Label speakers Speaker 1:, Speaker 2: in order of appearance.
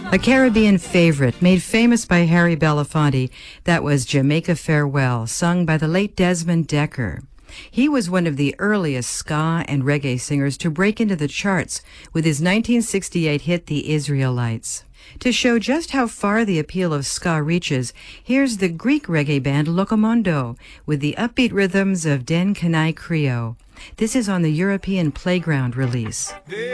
Speaker 1: A Caribbean favorite made famous by Harry Belafonte, that was Jamaica Farewell, sung by the late Desmond Dekker. He was one of the earliest ska and reggae singers to break into the charts with his 1968 hit The Israelites. To show just how far the appeal of ska reaches, here's the Greek reggae band Locomondo with the upbeat rhythms of Den Kanai Krio. This is on the European Playground release.